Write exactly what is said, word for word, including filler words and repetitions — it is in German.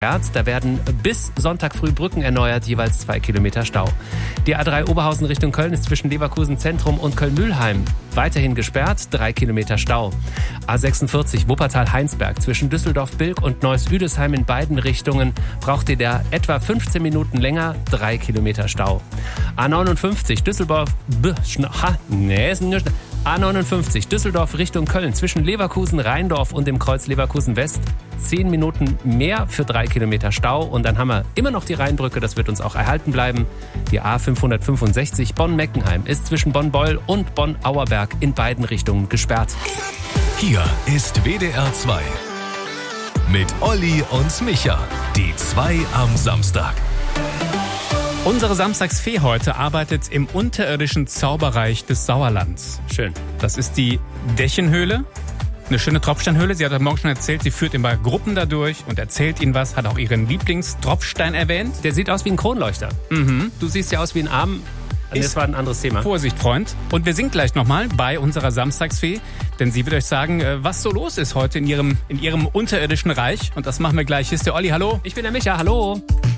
Da werden bis Sonntag früh Brücken erneuert, jeweils zwei Kilometer Stau. Die A drei Oberhausen Richtung Köln ist zwischen Leverkusen Zentrum und Köln-Mühlheim weiterhin gesperrt, drei Kilometer Stau. A sechsundvierzig Wuppertal-Heinsberg zwischen Düsseldorf-Bilk und Neuss-Üdesheim in beiden Richtungen braucht ihr da etwa fünfzehn Minuten länger, drei Kilometer Stau. A neunundfünfzig Düsseldorf... B, ha, nee, ist nicht... A neunundfünfzig Düsseldorf Richtung Köln zwischen Leverkusen, Rheindorf und dem Kreuz Leverkusen West. Zehn Minuten mehr für drei Kilometer Stau. Und dann haben wir immer noch die Rheinbrücke, das wird uns auch erhalten bleiben. Die A fünfhundertfünfundsechzig Bonn-Meckenheim ist zwischen Bonn-Beul und Bonn-Auerberg in beiden Richtungen gesperrt. Hier ist W D R zwei mit Olli und Micha. Die zwei am Samstag. Unsere Samstagsfee heute arbeitet im unterirdischen Zauberreich des Sauerlands. Schön. Das ist die Dächenhöhle. Eine schöne Tropfsteinhöhle. Sie hat heute Morgen schon erzählt, sie führt immer Gruppen da durch und erzählt ihnen was, hat auch ihren Lieblingstropfstein erwähnt. Der sieht aus wie ein Kronleuchter. Mhm. Du siehst ja aus wie ein Arm. Das war ein anderes Thema. Vorsicht, Freund. Und wir sind gleich nochmal bei unserer Samstagsfee, denn sie wird euch sagen, was so los ist heute in ihrem, in ihrem unterirdischen Reich. Und das machen wir gleich. Hier ist der Olli, hallo. Ich bin der Micha, hallo.